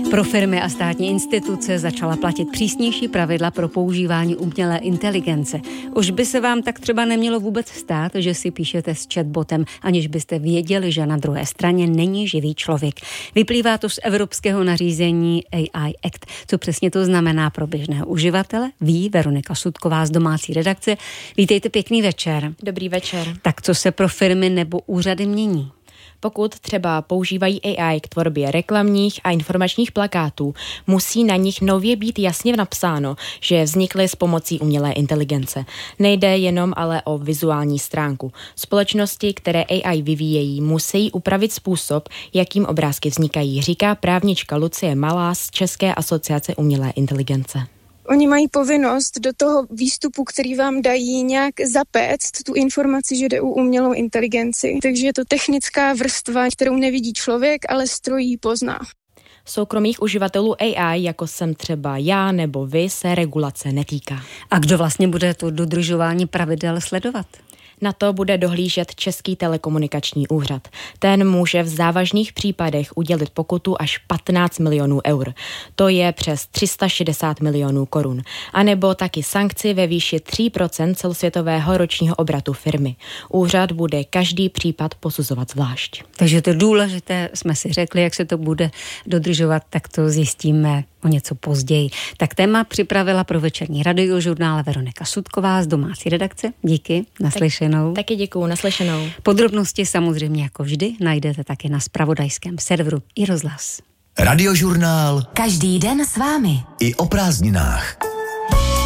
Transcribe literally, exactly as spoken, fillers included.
Pro firmy a státní instituce začala platit přísnější pravidla pro používání umělé inteligence. Už by se vám tak třeba nemělo vůbec stát, že si píšete s chatbotem, aniž byste věděli, že na druhé straně není živý člověk. Vyplývá to z evropského nařízení A I Act. Co přesně to znamená pro běžného uživatele, ví Veronika Sudková z domácí redakce. Vítejte, pěkný večer. Dobrý večer. Tak co se pro firmy nebo úřady mění? Pokud třeba používají A I k tvorbě reklamních a informačních plakátů, musí na nich nově být jasně napsáno, že vznikly s pomocí umělé inteligence. Nejde jenom ale o vizuální stránku. Společnosti, které A I vyvíjejí, musí upravit způsob, jakým obrázky vznikají, říká právnička Lucie Malá z České asociace umělé inteligence. Oni mají povinnost do toho výstupu, který vám dají, nějak zapéct tu informaci, že jde o umělou inteligenci. Takže je to technická vrstva, kterou nevidí člověk, ale stroj ji pozná. Soukromých uživatelů A I, jako jsem třeba já nebo vy, se regulace netýká. A kdo vlastně bude to dodržování pravidel sledovat? Na to bude dohlížet Český telekomunikační úřad. Ten může v závažných případech udělit pokutu až patnáct milionů eur. To je přes tři sta šedesát milionů korun. A nebo taky sankci ve výši tři procenta celosvětového ročního obratu firmy. Úřad bude každý případ posuzovat zvlášť. Takže to důležité, jsme si řekli, jak se to bude dodržovat, tak to zjistíme o něco později. Tak téma připravila pro večerní radiožurnál Veronika Sudková z domácí redakce. Díky, naslyšenou. Tak, taky děkuju, naslyšenou. Podrobnosti samozřejmě jako vždy najdete taky na zpravodajském serveru iRozhlas. Radiožurnál. Každý den s vámi. I o prázdninách.